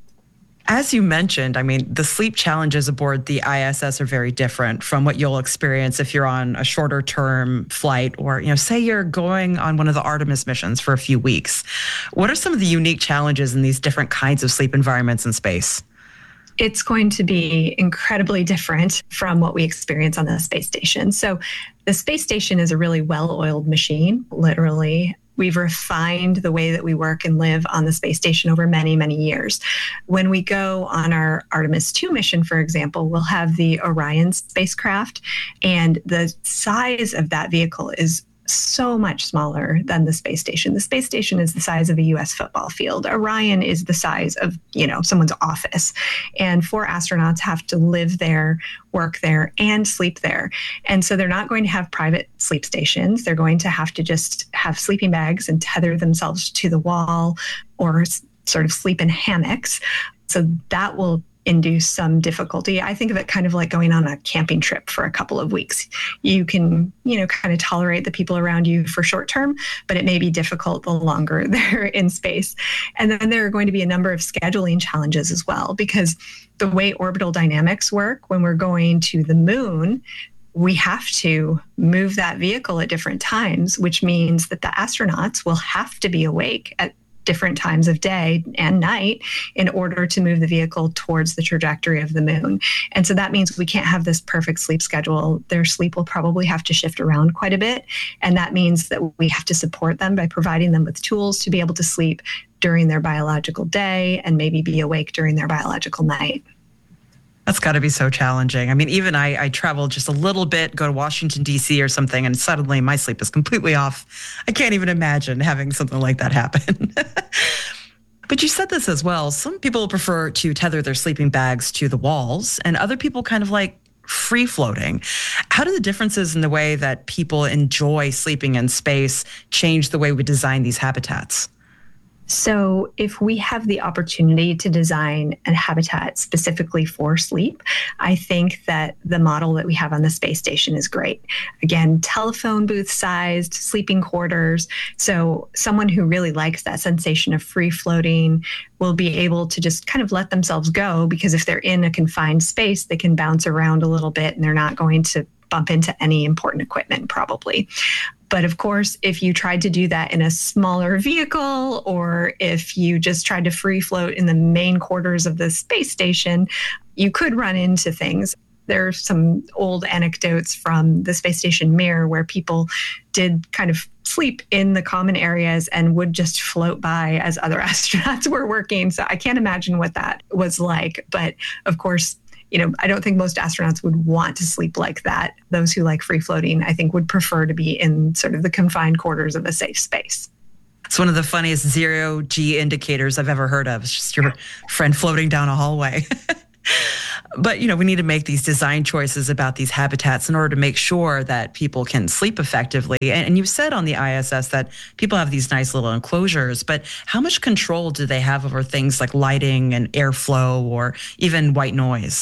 As you mentioned, I mean, the sleep challenges aboard the I S S are very different from what you'll experience if you're on a shorter term flight, or, you know, say you're going on one of the Artemis missions for a few weeks. What are some of the unique challenges in these different kinds of sleep environments in space? It's going to be incredibly different from what we experience on the space station. So the space station is a really well-oiled machine, literally. We've refined the way that we work and live on the space station over many, many years. When we go on our Artemis two mission, for example, we'll have the Orion spacecraft, and the size of that vehicle is so much smaller than the space station. The space station is the size of a U S football field. Orion is the size of, you know, someone's office. And four astronauts have to live there, work there, and sleep there. And so they're not going to have private sleep stations. They're going to have to just have sleeping bags and tether themselves to the wall, or sort of sleep in hammocks. So that will induce some difficulty. I think of it kind of like going on a camping trip for a couple of weeks. You can, you know, kind of tolerate the people around you for short term, but it may be difficult the longer they're in space. And then there are going to be a number of scheduling challenges as well, because the way orbital dynamics work, when we're going to the moon, we have to move that vehicle at different times, which means that the astronauts will have to be awake at different times of day and night in order to move the vehicle towards the trajectory of the moon. And so that means we can't have this perfect sleep schedule. Their sleep will probably have to shift around quite a bit. And that means that we have to support them by providing them with tools to be able to sleep during their biological day and maybe be awake during their biological night. That's got to be so challenging. I mean, even I, I travel just a little bit, go to Washington, D C or something, and suddenly my sleep is completely off. I can't even imagine having something like that happen. But you said this as well. Some people prefer to tether their sleeping bags to the walls, and other people kind of like free floating. How do the differences in the way that people enjoy sleeping in space change the way we design these habitats? So if we have the opportunity to design a habitat specifically for sleep, I think that the model that we have on the space station is great. Again, telephone booth sized, sleeping quarters. So someone who really likes that sensation of free floating will be able to just kind of let themselves go, because if they're in a confined space, they can bounce around a little bit and they're not going to bump into any important equipment probably. But of course, if you tried to do that in a smaller vehicle, or if you just tried to free float in the main quarters of the space station, you could run into things. There's some old anecdotes from the space station Mir where people did kind of sleep in the common areas and would just float by as other astronauts were working. So I can't imagine what that was like. But of course, you know, I don't think most astronauts would want to sleep like that. Those who like free floating, I think, would prefer to be in sort of the confined quarters of a safe space. It's one of the funniest zero G indicators I've ever heard of. It's just your friend floating down a hallway. But, you know, we need to make these design choices about these habitats in order to make sure that people can sleep effectively. And, and you said on the I S S that people have these nice little enclosures, but how much control do they have over things like lighting and airflow or even white noise?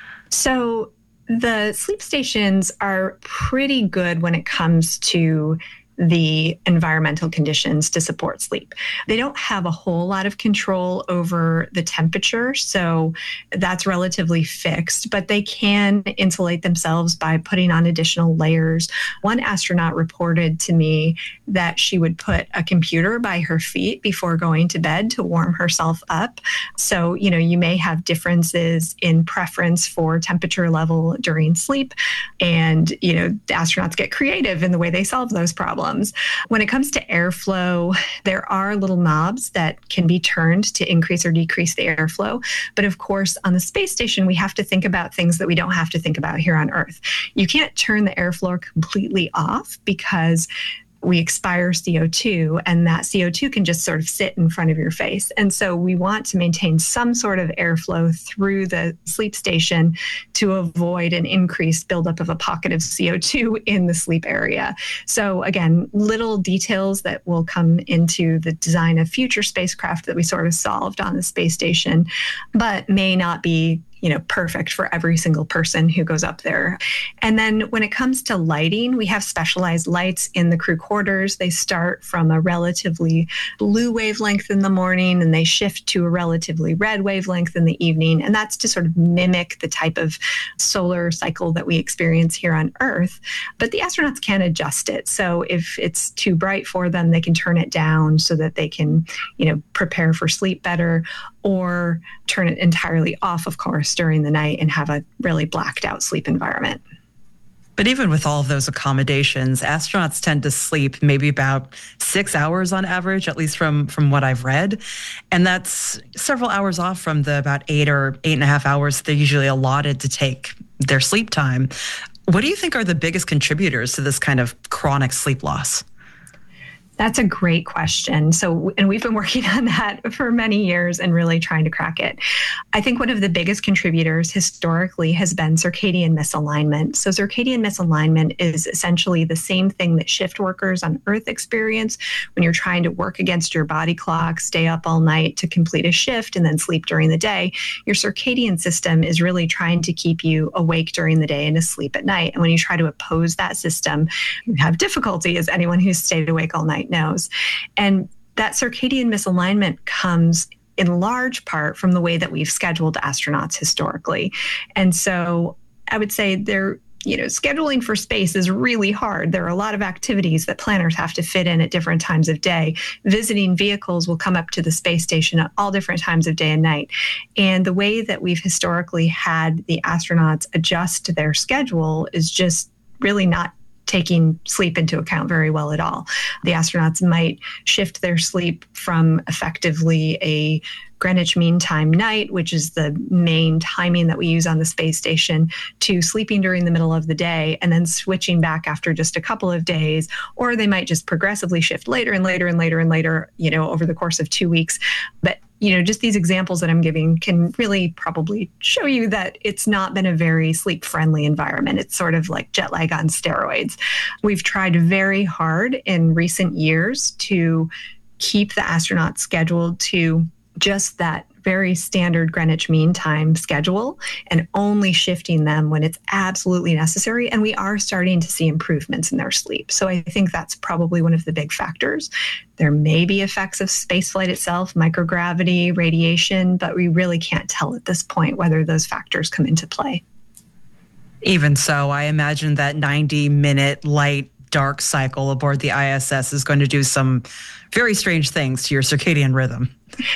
So the sleep stations are pretty good when it comes to the environmental conditions to support sleep. They don't have a whole lot of control over the temperature, so that's relatively fixed, but they can insulate themselves by putting on additional layers. One astronaut reported to me that she would put a computer by her feet before going to bed to warm herself up. So, you know, you may have differences in preference for temperature level during sleep, and, you know, the astronauts get creative in the way they solve those problems. When it comes to airflow, there are little knobs that can be turned to increase or decrease the airflow. But of course, on the space station, we have to think about things that we don't have to think about here on Earth. You can't turn the airflow completely off because we expire C O two, and that C O two can just sort of sit in front of your face. And so we want to maintain some sort of airflow through the sleep station to avoid an increased buildup of a pocket of C O two in the sleep area. So again, little details that will come into the design of future spacecraft that we sort of solved on the space station, but may not be you know, perfect for every single person who goes up there. And then when it comes to lighting, we have specialized lights in the crew quarters. They start from a relatively blue wavelength in the morning and they shift to a relatively red wavelength in the evening. And that's to sort of mimic the type of solar cycle that we experience here on Earth. But the astronauts can adjust it. So if it's too bright for them, they can turn it down so that they can, you know, prepare for sleep better, or turn it entirely off, of course, during the night and have a really blacked out sleep environment. But even with all of those accommodations, astronauts tend to sleep maybe about six hours on average, at least from, from what I've read. And that's several hours off from the about eight or eight and a half hours they're usually allotted to take their sleep time. What do you think are the biggest contributors to this kind of chronic sleep loss? That's a great question. So, and we've been working on that for many years and really trying to crack it. I think one of the biggest contributors historically has been circadian misalignment. So circadian misalignment is essentially the same thing that shift workers on Earth experience when you're trying to work against your body clock, stay up all night to complete a shift and then sleep during the day. Your circadian system is really trying to keep you awake during the day and asleep at night. And when you try to oppose that system, you have difficulty, as anyone who's stayed awake all night knows. And that circadian misalignment comes in large part from the way that we've scheduled astronauts historically. And so I would say they're, you know, scheduling for space is really hard. There are a lot of activities that planners have to fit in at different times of day. Visiting vehicles will come up to the space station at all different times of day and night. And the way that we've historically had the astronauts adjust their schedule is just really not taking sleep into account very well at all. The astronauts might shift their sleep from effectively a Greenwich Mean Time night, which is the main timing that we use on the space station, to sleeping during the middle of the day and then switching back after just a couple of days. Or they might just progressively shift later and later and later and later, you know, over the course of two weeks. But you know, just these examples that I'm giving can really probably show you that it's not been a very sleep-friendly environment. It's sort of like jet lag on steroids. We've tried very hard in recent years to keep the astronauts scheduled to just that very standard Greenwich Mean Time schedule and only shifting them when it's absolutely necessary. And we are starting to see improvements in their sleep. So I think that's probably one of the big factors. There may be effects of spaceflight itself, microgravity, radiation, but we really can't tell at this point whether those factors come into play. Even so, I imagine that ninety minute light dark cycle aboard the I S S is going to do some very strange things to your circadian rhythm.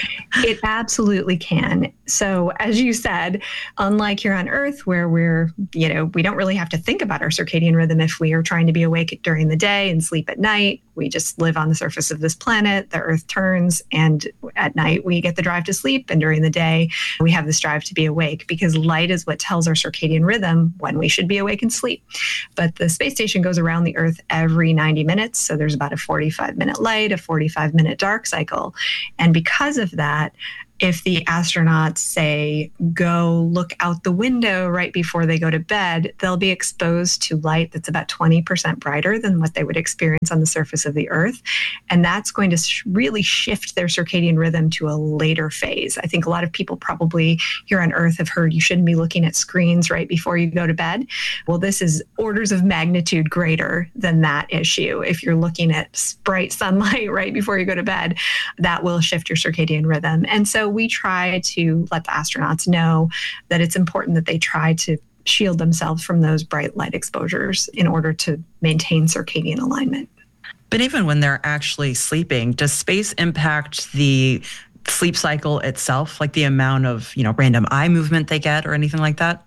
It absolutely can. So as you said, unlike here on Earth, where we're, you know, we don't really have to think about our circadian rhythm if we are trying to be awake during the day and sleep at night. We just live on the surface of this planet. The Earth turns, and at night we get the drive to sleep. And during the day, we have this drive to be awake, because light is what tells our circadian rhythm when we should be awake and sleep. But the space station goes around the Earth every ninety minutes. So there's about a forty-five minute light, a forty-five minute dark cycle. And because of that, if the astronauts say, go look out the window right before they go to bed, they'll be exposed to light that's about twenty percent brighter than what they would experience on the surface of the Earth. And that's going to sh- really shift their circadian rhythm to a later phase. I think a lot of people probably here on Earth have heard you shouldn't be looking at screens right before you go to bed. Well, this is orders of magnitude greater than that issue. If you're looking at bright sunlight right before you go to bed, that will shift your circadian rhythm. And so we try to let the astronauts know that it's important that they try to shield themselves from those bright light exposures in order to maintain circadian alignment. But even when they're actually sleeping, does space impact the sleep cycle itself, like the amount of, you know, random eye movement they get or anything like that?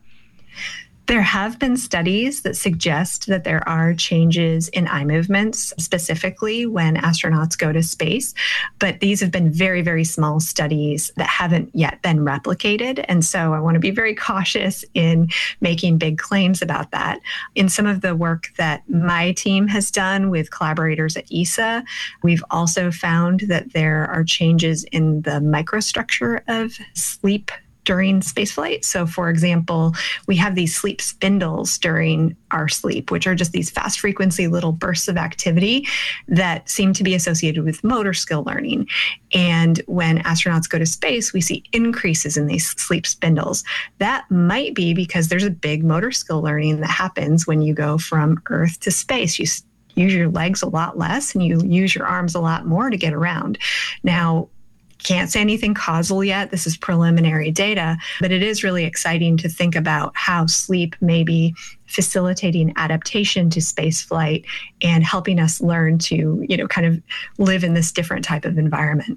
There have been studies that suggest that there are changes in eye movements, specifically when astronauts go to space. But these have been very, very small studies that haven't yet been replicated. And so I want to be very cautious in making big claims about that. In some of the work that my team has done with collaborators at E S A, we've also found that there are changes in the microstructure of sleep during spaceflight. So for example, we have these sleep spindles during our sleep, which are just these fast frequency little bursts of activity that seem to be associated with motor skill learning. And when astronauts go to space, we see increases in these sleep spindles. That might be because there's a big motor skill learning that happens when you go from Earth to space. You use your legs a lot less and you use your arms a lot more to get around. Now, can't say anything causal yet. This is preliminary data, but it is really exciting to think about how sleep may be facilitating adaptation to space flight and helping us learn to, you know, kind of live in this different type of environment.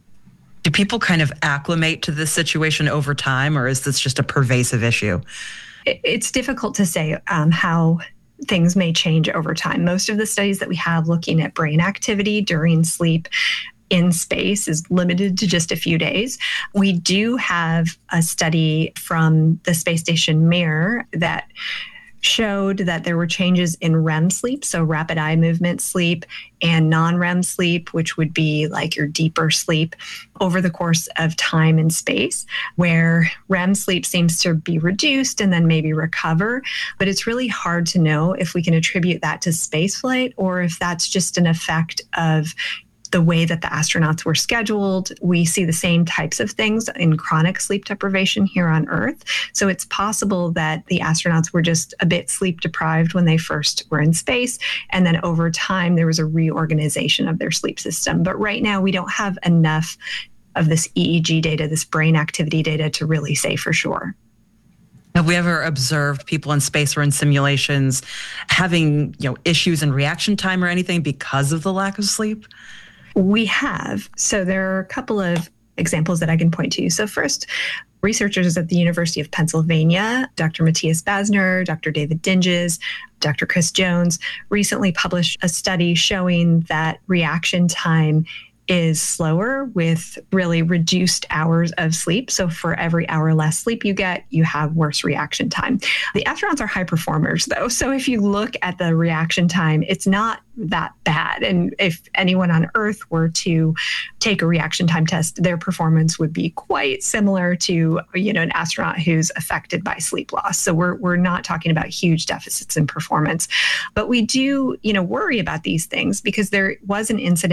Do people kind of acclimate to this situation over time, or is this just a pervasive issue? It's difficult to say um, how things may change over time. Most of the studies that we have looking at brain activity during sleep in space is limited to just a few days. We do have a study from the space station Mir that showed that there were changes in R E M sleep, so rapid eye movement sleep, and non-R E M sleep, which would be like your deeper sleep, over the course of time and space, where R E M sleep seems to be reduced and then maybe recover. But it's really hard to know if we can attribute that to spaceflight or if that's just an effect of the way that the astronauts were scheduled. We see the same types of things in chronic sleep deprivation here on Earth. So it's possible that the astronauts were just a bit sleep deprived when they first were in space. And then over time, there was a reorganization of their sleep system. But right now, we don't have enough of this E E G data, this brain activity data, to really say for sure. Have we ever observed people in space or in simulations having, you know, issues in reaction time or anything because of the lack of sleep? We have. So there are a couple of examples that I can point to. So first, researchers at the University of Pennsylvania, Doctor Matthias Basner, Doctor David Dinges, Doctor Chris Jones, recently published a study showing that reaction time is slower with really reduced hours of sleep. So for every hour less sleep you get, you have worse reaction time. The astronauts are high performers though. So if you look at the reaction time, it's not that bad. And if anyone on Earth were to take a reaction time test, their performance would be quite similar to, you know, an astronaut who's affected by sleep loss. So we're we're not talking about huge deficits in performance. But we do, you know, worry about these things because there was an incident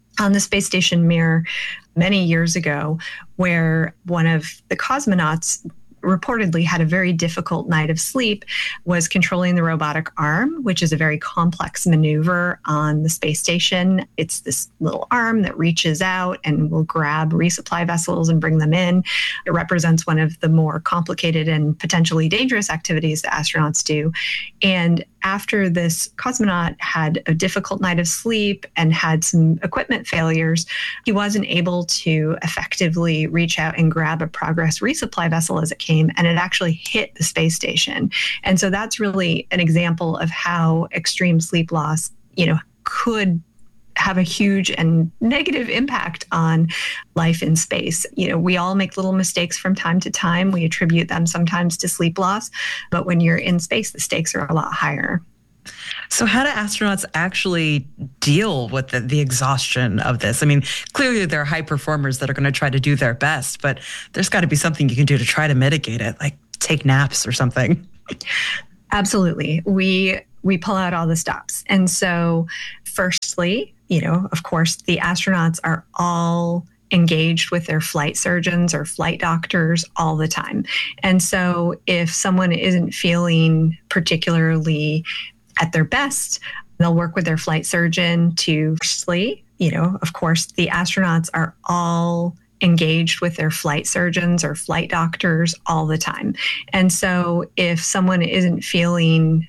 on the space station Mir many years ago, where one of the cosmonauts reportedly had a very difficult night of sleep, was controlling the robotic arm, which is a very complex maneuver on the space station. It's this little arm that reaches out and will grab resupply vessels and bring them in. It represents one of the more complicated and potentially dangerous activities that astronauts do. And after this cosmonaut had a difficult night of sleep and had some equipment failures, he wasn't able to effectively reach out and grab a Progress resupply vessel as it came, and it actually hit the space station. And so that's really an example of how extreme sleep loss, you know, could have a huge and negative impact on life in space. You know, we all make little mistakes from time to time. We attribute them sometimes to sleep loss, but when you're in space, the stakes are a lot higher. So how do astronauts actually deal with the, the exhaustion of this? I mean, clearly there are high performers that are going to try to do their best, but there's got to be something you can do to try to mitigate it, like take naps or something. Absolutely. We we pull out all the stops. And so firstly, you know, of course, the astronauts are all engaged with their flight surgeons or flight doctors all the time. And so if someone isn't feeling particularly at their best, they'll work with their flight surgeon to firstly, you know, of course, the astronauts are all engaged with their flight surgeons or flight doctors all the time. And so if someone isn't feeling